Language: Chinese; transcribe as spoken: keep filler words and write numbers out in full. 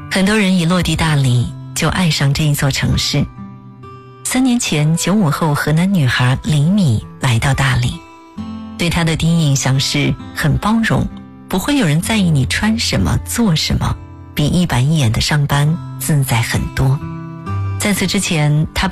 很多人一落地大理就爱上这一座城市。三年前，九五后河南女孩李米来到大理，对她的第一印象是很包容，不会有人在意你穿什么做什么，比一板一眼的上班自在很多。在此之前，她